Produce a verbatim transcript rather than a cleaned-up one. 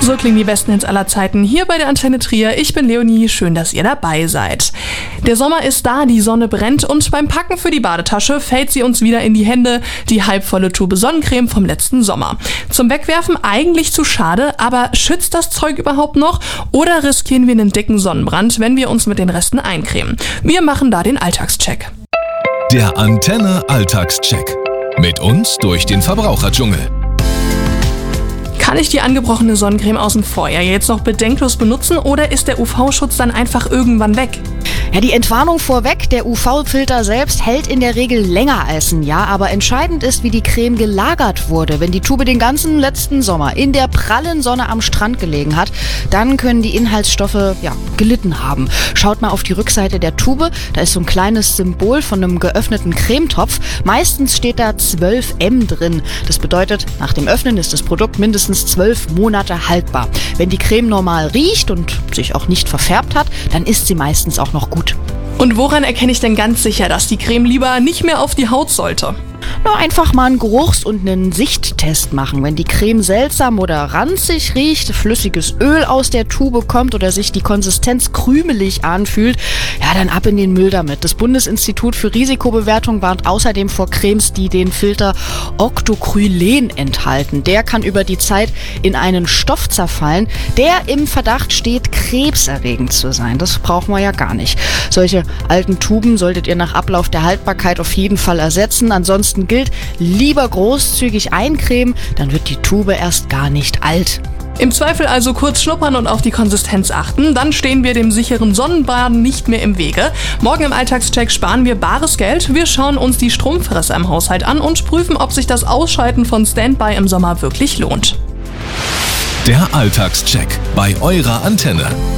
So klingen die besten Hits aller Zeiten hier bei der Antenne Trier. Ich bin Leonie, schön, dass ihr dabei seid. Der Sommer ist da, die Sonne brennt und beim Packen für die Badetasche fällt sie uns wieder in die Hände, die halbvolle Tube Sonnencreme vom letzten Sommer. Zum Wegwerfen eigentlich zu schade, aber schützt das Zeug überhaupt noch oder riskieren wir einen dicken Sonnenbrand, wenn wir uns mit den Resten eincremen? Wir machen da den Alltagscheck. Der Antenne Alltagscheck. Mit uns durch den Verbraucherdschungel. Kann ich die angebrochene Sonnencreme aus dem Vorjahr jetzt noch bedenkenlos benutzen oder ist der U V-Schutz dann einfach irgendwann weg? Ja, die Entwarnung vorweg, der U V-Filter selbst hält in der Regel länger als ein Jahr, aber entscheidend ist, wie die Creme gelagert wurde. Wenn die Tube den ganzen letzten Sommer in der prallen Sonne am Strand gelegen hat, dann können die Inhaltsstoffe ja, gelitten haben. Schaut mal auf die Rückseite der Tube, da ist so ein kleines Symbol von einem geöffneten Cremetopf. Meistens steht da zwölf M drin. Das bedeutet, nach dem Öffnen ist das Produkt mindestens zwölf Monate haltbar. Wenn die Creme normal riecht und sich auch nicht verfärbt hat, dann ist sie meistens auch noch gut. Und woran erkenne ich denn ganz sicher, dass die Creme lieber nicht mehr auf die Haut sollte? Na, einfach mal einen Geruchs- und einen Sichttest machen. Wenn die Creme seltsam oder ranzig riecht, flüssiges Öl aus der Tube kommt oder sich die Konsistenz krümelig anfühlt, ja, dann ab in den Müll damit. Das Bundesinstitut für Risikobewertung warnt außerdem vor Cremes, die den Filter Octocrylen enthalten. Der kann über die Zeit in einen Stoff zerfallen, der im Verdacht steht, krebserregend zu sein. Das brauchen wir ja gar nicht. Solche alten Tuben solltet ihr nach Ablauf der Haltbarkeit auf jeden Fall ersetzen. Ansonsten gilt, lieber großzügig eincremen, dann wird die Tube erst gar nicht alt. Im Zweifel also kurz schnuppern und auf die Konsistenz achten, dann stehen wir dem sicheren Sonnenbaden nicht mehr im Wege. Morgen im Alltagscheck sparen wir bares Geld, wir schauen uns die Stromfresser im Haushalt an und prüfen, ob sich das Ausschalten von Standby im Sommer wirklich lohnt. Der Alltagscheck bei eurer Antenne.